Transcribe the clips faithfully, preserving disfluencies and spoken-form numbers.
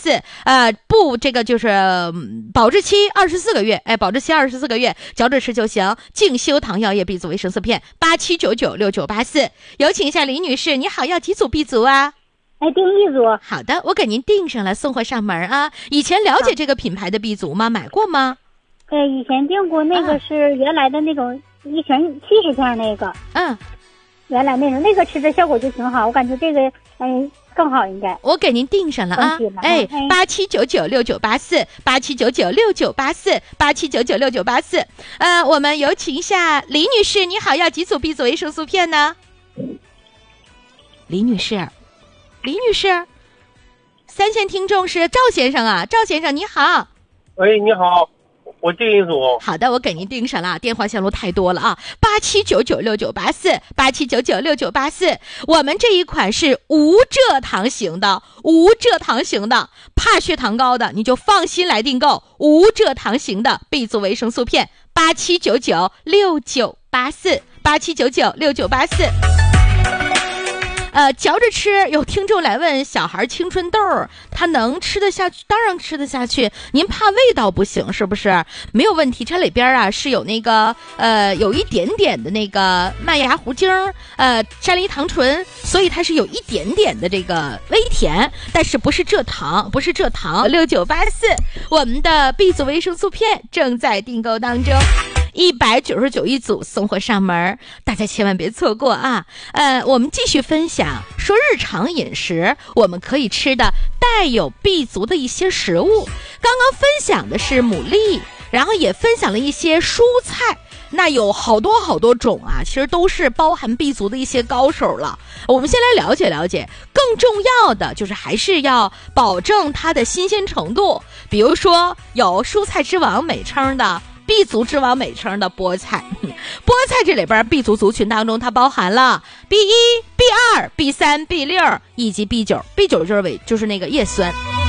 四，呃，不，这个就是保质期二十四个月，哎，保质期二十四个月，嚼着吃就行。净修堂药业 B 族维生素片，八七九九六九八四。有请一下李女士，你好，要几组 B 族啊？ 哎，订一组。 好的，我给您订上了，送货上门啊。以前了解这个品牌的 B 族吗？买过吗？ 哎，以前订过，那个是原来的那种一瓶七十片那个。 嗯， 原来那种那个吃的效果就挺好，我感觉这个哎更好应该。 我给您订上了啊，哎，八七九九六九八四，八七九九六九八四，八七九九六九八四。呃，我们有请一下李女士，你好，要几组 B 族维生素片呢？李女士，李女士，三线听众是赵先生啊，赵先生你好。 喂，你好，我订一组。 好的，我给您订上了，电话线路太多了啊，八七九九六九八四，八七九九六九八四。我们这一款是无蔗糖型的，无蔗糖型的，怕血糖高的你就放心来订购无蔗糖型的 B 族维生素片，八七九九六九八四，八七九九六九八四。呃，嚼着吃，有听众来问，小孩青春痘他能吃得下去？当然吃得下去，您怕味道不行是不是？没有问题，这里边啊是有那个呃有一点点的那个麦芽糊精，呃山梨糖醇，所以它是有一点点的这个微甜，但是不是蔗糖，不是蔗糖。六九八四，我们的 B 族维生素片正在订购当中。一百九十九一组，送货上门，大家千万别错过啊！呃，我们继续分享，说日常饮食我们可以吃的带有 B 族的一些食物。刚刚分享的是牡蛎，然后也分享了一些蔬菜，那有好多好多种啊，其实都是包含 B 族的一些高手了。我们先来了解了解，更重要的就是还是要保证它的新鲜程度。比如说有蔬菜之王美称的B 族之王美称的菠菜，菠菜这里边 B 族族群当中，它包含了 B 一、B 二、B 三、B 六以及 B 九。B 九就是尾就是那个叶酸。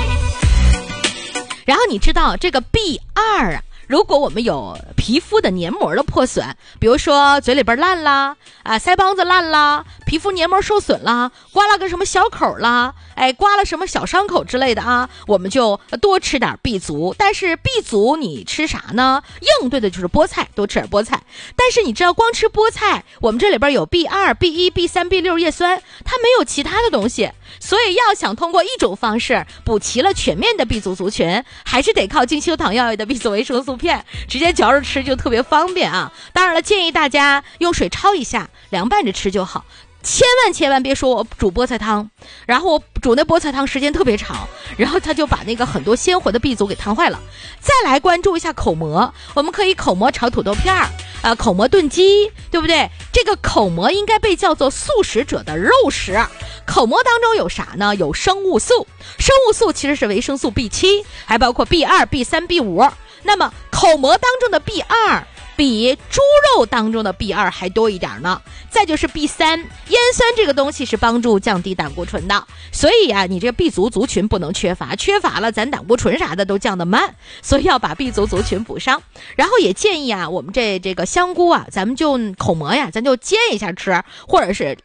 然后你知道这个 B 二啊，如果我们有皮肤的黏膜的破损，比如说嘴里边烂啦，啊腮帮子烂啦，皮肤黏膜受损啦，刮了个什么小口啦，哎刮了什么小伤口之类的啊，我们就多吃点 B 族。但是 B 族你吃啥呢？应对的就是菠菜，多吃点菠菜。但是你知道光吃菠菜，我们这里边有 B 二、B 一、B 三、B 六叶酸，它没有其他的东西。所以要想通过一种方式补齐了全面的 B 族族群，还是得靠净修堂药业的 B 族维生素片，直接嚼着吃就特别方便啊。当然了，建议大家用水焯一下，凉拌着吃就好。千万千万别说我煮菠菜汤，然后我煮那菠菜汤时间特别长，然后他就把那个很多鲜活的 B 族给烫坏了。再来关注一下口蘑，我们可以口蘑炒土豆片儿，呃，口蘑炖鸡，对不对？这个口蘑应该被叫做素食者的肉食。口蘑当中有啥呢？有生物素，生物素其实是维生素 B 七，还包括 B 二、B 三、B 五。那么口蘑当中的 B 二比猪肉当中的 B 二还多一点呢。再就是 B 三，烟酸这个东西是帮助降低胆固醇的，所以啊，你这个 B 族族群不能缺乏，缺乏了咱胆固醇啥的都降得慢，所以要把 B 族族群补上。然后也建议啊，我们这这个香菇啊，咱们就口蘑呀，咱就煎一下吃，或者是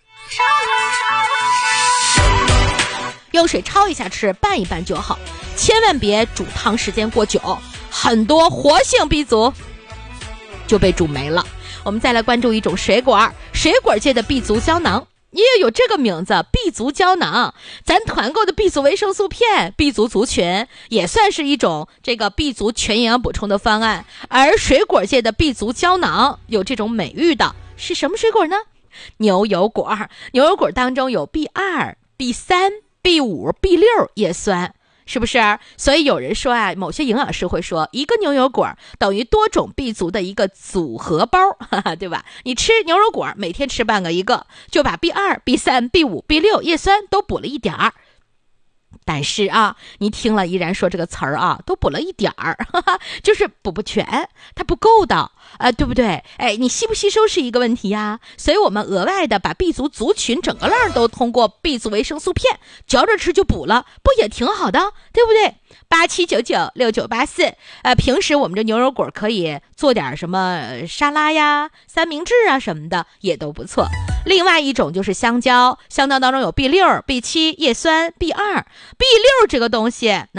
用水焯一下吃，拌一拌就好，千万别煮汤时间过久，很多活性 B 族就被煮没了。我们再来关注一种水果，水果界的 B 族胶囊也有这个名字 B 族胶囊。咱团购的 B 族维生素片 B 族族群也算是一种这个 B 族全营养补充的方案。而水果界的 B 族胶囊有这种美誉的是什么水果呢？牛油果。牛油果当中有 B 二、B 三、B 五、B 六叶酸，是不是？所以有人说啊，某些营养师会说，一个牛油果等于多种 B 族的一个组合包，哈哈，对吧？你吃牛油果，每天吃半个一个，就把 B 二、B 三、B 五、B 六叶酸都补了一点儿。但是啊，你听了依然说这个词儿啊，都补了一点儿，哈哈，就是补不全，它不够的，啊、呃，对不对？哎，你吸不吸收是一个问题呀。所以我们额外的把 B 族族群整个浪都通过 B 族维生素片嚼着吃就补了，不也挺好的，对不对？八七九九六九八四，呃，平时我们这牛油果可以做点什么沙拉呀、三明治啊什么的，也都不错。另外一种就是香蕉，香蕉当中有 B 六、B 七叶酸、B 二、B 六这个东西